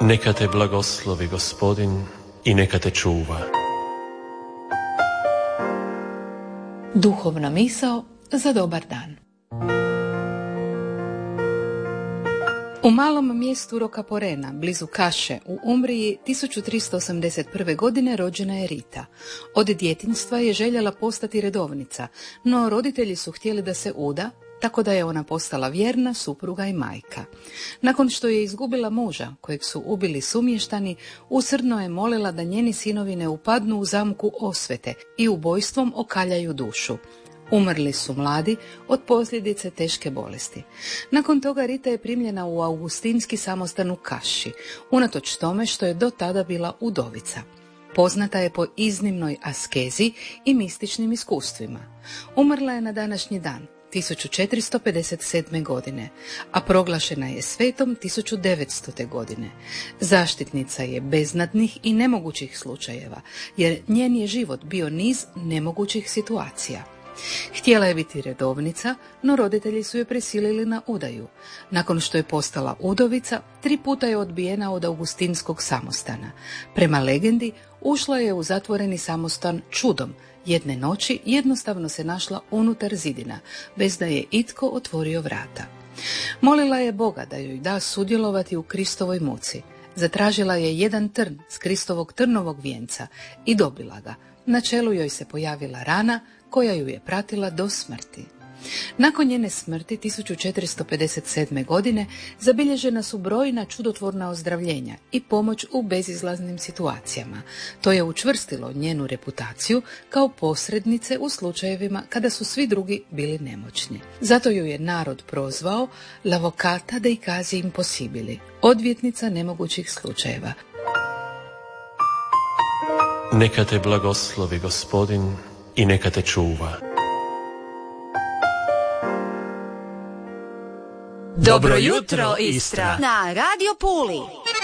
Neka te blagoslovi Gospodin i neka te čuva. Duhovna misao za dobar dan. U malom mjestu Rocaporena, blizu Kaše, u Umbriji, 1381. godine rođena je Rita. Od djetinjstva je željela postati redovnica, no roditelji su htjeli da se uda, tako da je ona postala vjerna supruga i majka. Nakon što je izgubila muža, kojeg su ubili sumještani, usrdno je molila da njeni sinovi ne upadnu u zamku osvete i ubojstvom okaljaju dušu. Umrli su mladi od posljedice teške bolesti. Nakon toga Rita je primljena u augustinski samostan u Kaši, unatoč tome što je do tada bila udovica. Poznata je po iznimnoj askezi i mističnim iskustvima. Umrla je na današnji dan, 1457. godine, a proglašena je svetom 1900. godine. Zaštitnica je beznadnih i nemogućih slučajeva, jer njen je život bio niz nemogućih situacija. Htjela je biti redovnica, no roditelji su je prisilili na udaju. Nakon što je postala udovica, 3 puta je odbijena od augustinskog samostana. Prema legendi, ušla je u zatvoreni samostan čudom. Jedne noći jednostavno se našla unutar zidina, bez da je itko otvorio vrata. Molila je Boga da joj da sudjelovati u Kristovoj muci. Zatražila je jedan trn s Kristovog trnovog vijenca i dobila ga. Na čelu joj se pojavila rana koja ju je pratila do smrti. Nakon njene smrti 1457. godine zabilježena su brojna čudotvorna ozdravljenja i pomoć u bezizlaznim situacijama. To je učvrstilo njenu reputaciju kao posrednice u slučajevima kada su svi drugi bili nemoćni. Zato ju je narod prozvao L'avvocata dei casi impossibili, odvjetnica nemogućih slučajeva. Neka te blagoslovi Gospodin i neka te čuva. Dobro jutro, Istra! Na Radio Puli!